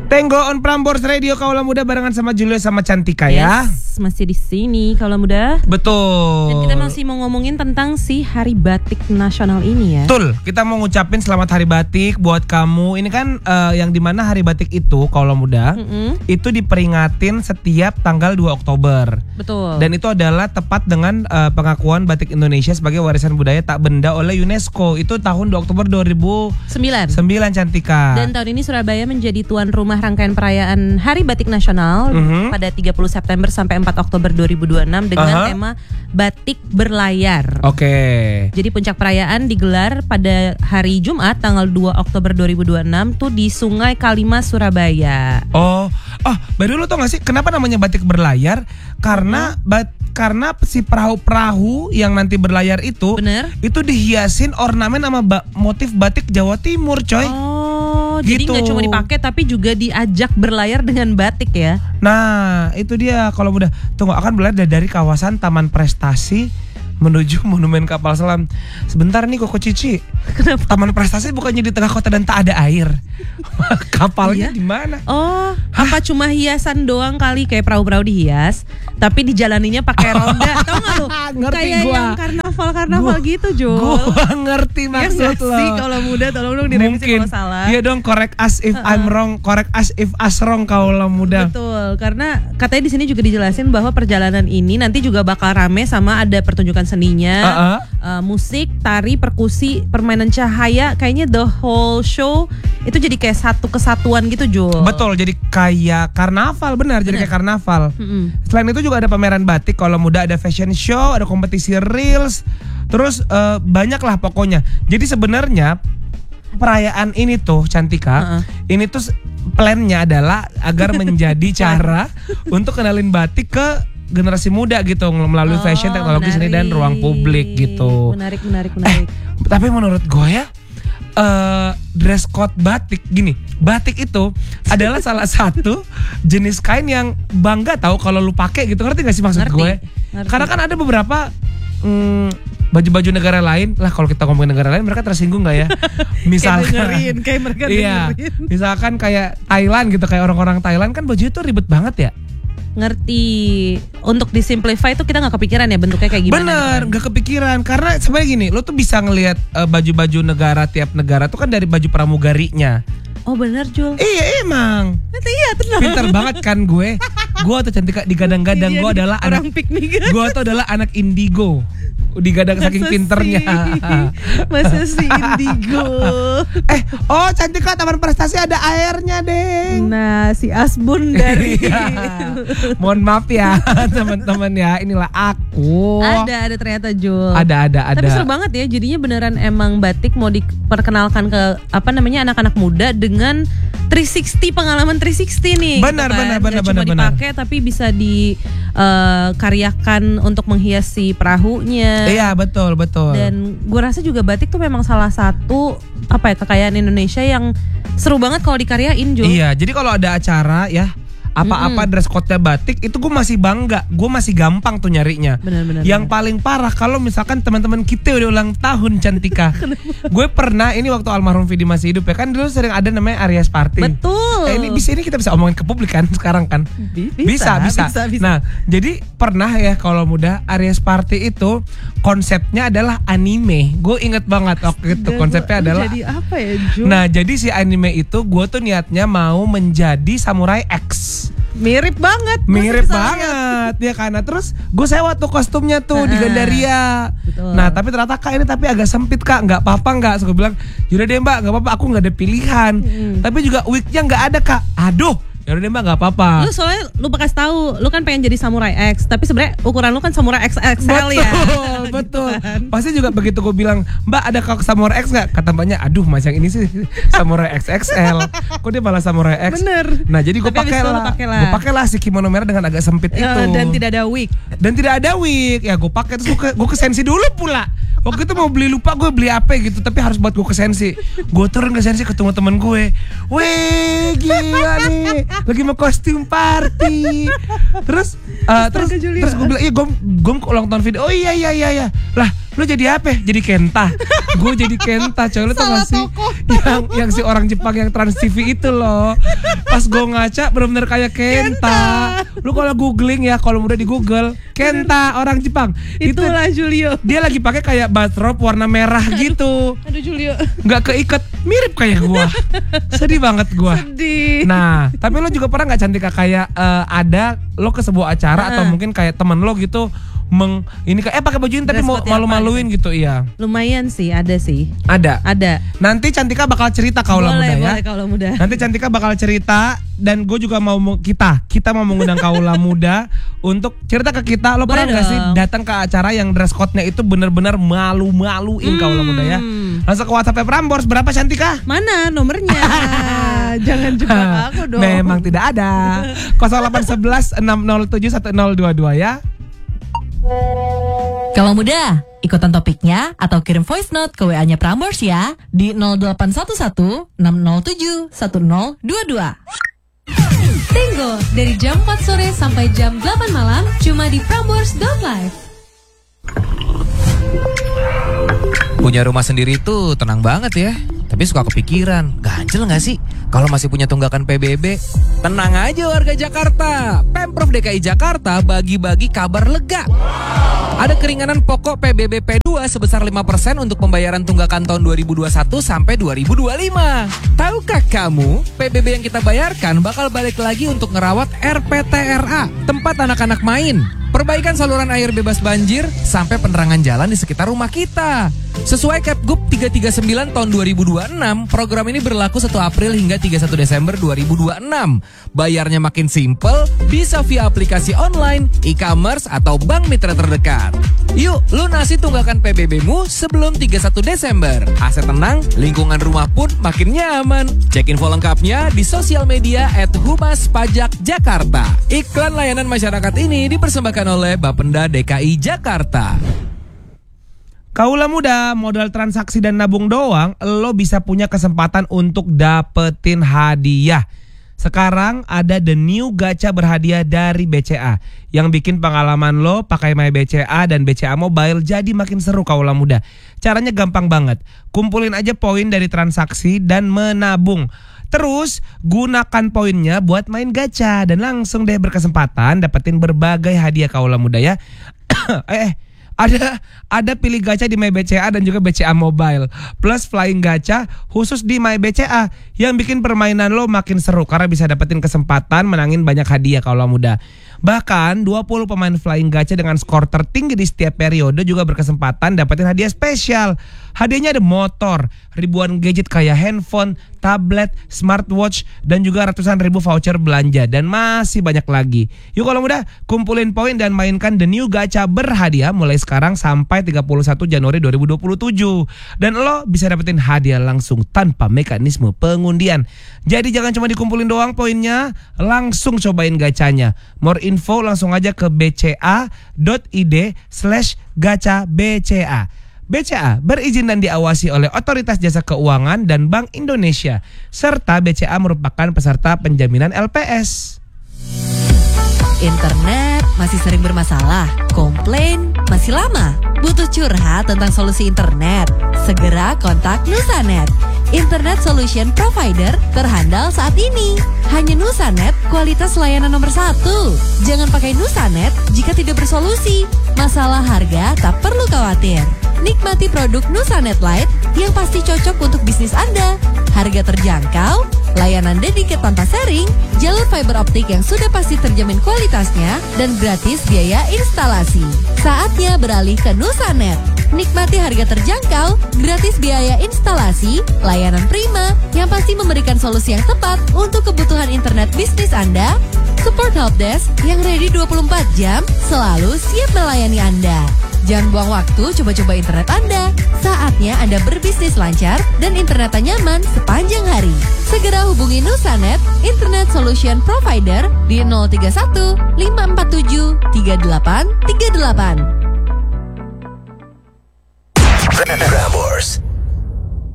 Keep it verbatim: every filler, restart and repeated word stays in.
Tenggo on Prambors Radio Kaula Muda barengan sama Julio sama Cantika ya. Yes, masih di sini Kaula Muda. Betul. Dan kita masih mau ngomongin tentang si Hari Batik Nasional ini ya. Betul. Kita mau ngucapin selamat Hari Batik buat kamu. Ini kan uh, yang dimana Hari Batik itu Kaula Muda mm-hmm. itu diperingatin setiap tanggal dua Oktober. Betul. Dan itu adalah tepat dengan uh, pengakuan Batik Indonesia sebagai warisan budaya tak benda oleh UNESCO. Itu tahun dua Oktober dua ribu sembilan Cantika. Dan tahun ini Surabaya menjadi tuan rumah rangkaian perayaan Hari Batik Nasional uh-huh. pada tiga puluh September sampai empat Oktober dua ribu dua puluh enam dengan uh-huh. tema Batik Berlayar. Oke. Okay. Jadi puncak perayaan digelar pada hari Jumat tanggal dua Oktober dua ribu dua puluh enam tuh di Sungai Kalimas Surabaya. Oh, oh, baru lu tau gak sih kenapa namanya Batik Berlayar? Karena uh-huh. bat karena si perahu-perahu yang nanti berlayar itu Bener. Itu dihiasin ornamen sama ba- motif batik Jawa Timur, coy. Oh, gitu. Jadi nggak cuma dipakai tapi juga diajak berlayar dengan batik ya. Nah, itu dia kalau udah tunggu akan berlayar dari kawasan Taman Prestasi menuju Monumen Kapal Selam. Sebentar nih Koko Cici. Kenapa? Taman Prestasi bukannya di tengah kota dan tak ada air. Kapalnya iya? di mana? Oh, Hah? Apa cuma hiasan doang kali kayak perahu-perahu dihias, tapi dijalaninya pakai roda. Tahu enggak lu? Kayak gua. Yang karnaval-karnaval gua, gitu, Jo. Gua ngerti maksud lo. Sih kalau muda tolong dong direvisi kalau salah. Iya dong, correct us if uh-uh. I'm wrong, correct us if us wrong kalau muda. Betul, karena katanya di sini juga dijelasin bahwa perjalanan ini nanti juga bakal rame sama ada pertunjukan seninya, uh-uh. uh, musik, tari, perkusi, permainan cahaya, kayaknya the whole show itu jadi kayak satu kesatuan gitu, Jo. Betul, jadi kayak karnaval, benar, benar. Jadi kayak karnaval. Mm-hmm. Selain itu juga ada pameran batik kalau muda, ada fashion show, ada kompetisi reels, terus uh, banyak lah pokoknya. Jadi sebenarnya perayaan ini tuh Cantika, uh-uh. ini tuh plannya adalah agar menjadi cara untuk kenalin batik ke generasi muda gitu melalui oh, fashion, teknologi, seni dan ruang publik gitu. Menarik, menarik, menarik. Eh, tapi menurut gue ya, uh, dress code batik gini, batik itu adalah salah satu jenis kain yang bangga tahu kalau lu pakai gitu, ngerti gak sih maksud ngerti, gue? Ngerti. Karena kan ada beberapa hmm, baju-baju negara lain lah, kalau kita ngomongin negara lain mereka tersinggung nggak ya? Misalkan, kayak dengerin, kayak mereka iya, dengerin. Misalkan kayak Thailand gitu, kayak orang-orang Thailand kan baju itu ribet banget ya. Ngerti. Untuk disimplify itu kita nggak kepikiran ya bentuknya kayak gimana. Bener, nggak gitu kepikiran karena sebenarnya gini, lo tuh bisa ngelihat uh, baju-baju negara tiap negara tuh kan dari baju pramugarinya. Oh bener Jul. Iya emang. Nanti iya tenang. Pinter banget kan gue. Gue tuh Cantika digadang-gadang gue adalah orang anak piknik. Gue tuh adalah anak indigo. Digadang saking pinternya. Masa si indigo. Eh, oh Cantika Taman Prestasi ada airnya deh. Nah, si Asbun dari mohon maaf ya teman-teman ya, inilah aku. Ada, ada ternyata Jul. Ada, ada, ada. Tapi seru banget ya, jadinya beneran emang batik mau diperkenalkan ke apa namanya anak-anak muda dengan tiga enam nol pengalaman tiga enam nol nih. Benar, gitu kan. benar, benar, Gak benar, cuma dipakai tapi bisa dikaryakan uh, untuk menghiasi perahunya. Iya betul betul. Dan gue rasa juga batik tuh memang salah satu apa ya kekayaan Indonesia yang seru banget kalau dikaryain Jo. Iya, jadi kalau ada acara ya apa-apa mm-hmm. dress code-nya batik itu gue masih bangga, gue masih gampang tuh nyarinya. Benar-benar. Yang bener. Paling parah kalau misalkan teman-teman kita udah ulang tahun Cantika. Gue pernah ini waktu almarhum Vidi masih hidup ya kan, dulu sering ada namanya Aries Party. Betul. Eh, ini bisa ini kita bisa omongin ke publik kan sekarang kan. Bisa bisa. bisa. bisa, bisa. Nah jadi pernah ya kalau muda Aries Party itu konsepnya adalah anime. Gue inget banget waktu itu konsepnya adalah. Jadi apa ya Ju? Nah jadi si anime itu gue tuh niatnya mau menjadi Samurai X. Mirip banget. Mirip banget ya karena terus gue sewa tuh kostumnya tuh uh, di Gandaria. Betul. Nah tapi ternyata kak ini tapi agak sempit kak, nggak apa-apa nggak? So gue bilang yaudah deh mbak nggak apa-apa, aku nggak ada pilihan. Hmm. Tapi juga wignya nggak ada kak. Aduh. Yaudah deh mbak nggak apa-apa. Lu soalnya lu bekas tahu, lu kan pengen jadi Samurai X, tapi sebenarnya ukuran lu kan Samurai X X L ya. Betul, betul. Pasti juga begitu gue bilang, mbak ada kak Samurai X nggak? Kata mbaknya, aduh mas yang ini sih Samurai X X L. Kok dia malah Samurai X? Bener. Nah jadi gue pakai lah, gue pakai lah si kimono merah dengan agak sempit itu. Dan tidak ada wig. Dan tidak ada wig. Ya gue pakai terus gue ke, gue ke Sensi dulu pula. Waktu itu mau beli lupa gue beli apa gitu, tapi harus buat gue ke Sensi. Gue turun ke Sensi ketemu temen gue. Weh gila nih, lagi mau kostum party. Terus uh, terus terus gue bilang iya gue gue ulang tahun video. Oh iya iya iya iya. Lah Lu jadi apa? Jadi Kenta. Gue jadi Kenta, coy. Lu tau gak sih? Yang yang si orang Jepang yang Trans T V itu loh. Pas gue ngaca bener-bener kayak Kenta. Kenta. Lu kalau googling ya, kalau udah di Google, Kenta orang Jepang. Itulah itu, Julio. Dia lagi pakai kayak bathrobe warna merah aduh, gitu. Aduh Julio. Gak keikat, mirip kayak gue. Sedih banget gue. Sedih. Nah, tapi lo juga pernah gak Cantika kayak uh, ada lo ke sebuah acara uh-uh. atau mungkin kayak temen lo gitu meng ini kayak eh pakai baju ini tapi mau malu-maluin gitu. gitu iya. Lumayan sih, ada sih. Ada. Ada. Nanti Cantika bakal cerita Kaula Muda ya. Boleh Kaula Muda. Nanti Cantika bakal cerita dan gue juga mau kita kita mau mengundang Kaula Muda untuk cerita ke kita. Lo pernah nggak sih datang ke acara yang dress code-nya itu benar-benar malu-maluin hmm. Kaula Muda ya? Langsung ke WhatsApp Prambors berapa Cantika? Mana nomornya? Jangan jebak aku dong. Memang tidak ada. nol delapan satu satu enam nol tujuh satu nol dua dua ya. Kaula Muda, ikutan topiknya atau kirim voice note ke W A-nya Prambors ya di nol delapan satu satu enam nol tujuh satu nol dua dua. Tenggo dari jam empat sore sampai jam delapan malam cuma di prambors dot live. Punya rumah sendiri tuh tenang banget ya. Tapi suka kepikiran, ganjel gak sih kalau masih punya tunggakan P B B? Tenang aja warga Jakarta, Pemprov D K I Jakarta bagi-bagi kabar lega. Ada keringanan pokok P B B P dua sebesar lima persen untuk pembayaran tunggakan tahun dua ribu dua puluh satu sampai dua ribu dua puluh lima. Tahukah kamu, P B B yang kita bayarkan bakal balik lagi untuk ngerawat R P T R A, tempat anak-anak main. Perbaikan saluran air bebas banjir sampai penerangan jalan di sekitar rumah kita. Sesuai Kepgub tiga tiga sembilan tahun dua ribu dua puluh enam, program ini berlaku satu April hingga tiga puluh satu Desember dua ribu dua puluh enam. Bayarnya makin simple, bisa via aplikasi online, e-commerce, atau bank mitra terdekat. Yuk, lunasi tunggakan P B B-mu sebelum tiga puluh satu Desember. Aset tenang, lingkungan rumah pun makin nyaman. Cek info lengkapnya di sosial media at Humas Pajak Jakarta. Iklan layanan masyarakat ini dipersembahkan oleh Bapenda D K I Jakarta. Kaula Muda, modal transaksi dan nabung doang, lo bisa punya kesempatan untuk dapetin hadiah. Sekarang ada the new gacha berhadiah dari B C A yang bikin pengalaman lo pakai My B C A dan B C A Mobile jadi makin seru Kaula Muda. Caranya gampang banget. Kumpulin aja poin dari transaksi dan menabung. Terus gunakan poinnya buat main gacha dan langsung deh berkesempatan dapetin berbagai hadiah Kaula Muda ya. eh Ada ada pilih gacha di My B C A dan juga B C A Mobile. Plus flying gacha khusus di My B C A yang bikin permainan lo makin seru karena bisa dapetin kesempatan menangin banyak hadiah Kaula Muda. Bahkan dua puluh pemain flying gacha dengan skor tertinggi di setiap periode juga berkesempatan dapetin hadiah spesial. Hadiahnya ada motor, ribuan gadget kayak handphone, tablet, smartwatch, dan juga ratusan ribu voucher belanja dan masih banyak lagi. Yuk Kaula Muda, kumpulin poin dan mainkan the new gacha berhadiah mulai sekarang sampai tiga puluh satu Januari dua ribu dua puluh tujuh. Dan lo bisa dapetin hadiah langsung tanpa mekanisme pengundian. Jadi jangan cuma dikumpulin doang poinnya, langsung cobain gacanya. More info langsung aja ke bca.id slash gacha BCA. B C A berizin dan diawasi oleh Otoritas Jasa Keuangan dan Bank Indonesia, serta B C A merupakan peserta penjaminan L P S. Internet masih sering bermasalah, komplain masih lama, butuh curhat tentang solusi internet? Segera kontak Nusanet, Internet Solution Provider terhandal saat ini. Hanya Nusanet, kualitas layanan nomor satu. Jangan pakai Nusanet jika tidak bersolusi. Masalah harga tak perlu khawatir. Nikmati produk Nusanet Lite yang pasti cocok untuk bisnis Anda. Harga terjangkau, layanan dedicated tanpa sharing, jalur fiber optik yang sudah pasti terjamin kualitasnya, dan gratis biaya instalasi. Saatnya beralih ke Nusanet. Nikmati harga terjangkau, gratis biaya instalasi, layanan prima yang pasti memberikan solusi yang tepat untuk kebutuhan internet bisnis Anda. Support helpdesk yang ready dua puluh empat jam selalu siap melayani Anda. Jangan buang waktu coba-coba internet Anda. Saatnya Anda berbisnis lancar dan internetnya nyaman sepanjang hari. Segera hubungi Nusanet, Internet Solution Provider di nol tiga satu lima empat tujuh tiga delapan tiga delapan.